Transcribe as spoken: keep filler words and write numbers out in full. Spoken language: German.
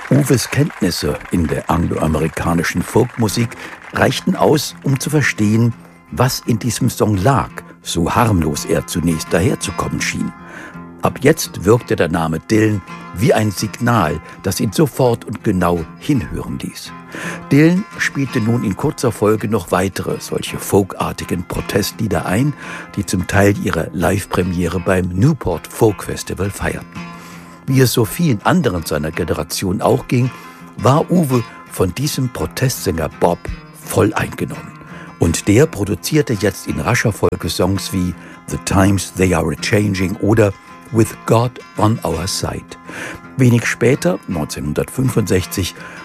Uwes Kenntnisse in der angloamerikanischen Folkmusik reichten aus, um zu verstehen, was in diesem Song lag, so harmlos er zunächst daherzukommen schien. Ab jetzt wirkte der Name Dylan wie ein Signal, das ihn sofort und genau hinhören ließ. Dylan spielte nun in kurzer Folge noch weitere solche folkartigen Protestlieder ein, die zum Teil ihre Live-Premiere beim Newport Folk Festival feierten. Wie es so vielen anderen seiner Generation auch ging, war Uwe von diesem Protestsänger Bob voll eingenommen. Und der produzierte jetzt in rascher Folge Songs wie The Times They Are A-Changing oder With God on Our Side. Wenig später, neunzehnhundertfünfundsechzig,